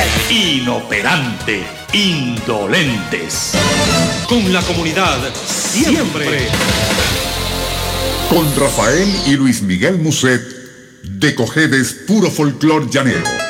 Inoperante, indolentes. Con la comunidad, siempre. Con Rafael y Luis Miguel Muset, de Cojedes, puro folclor llanero.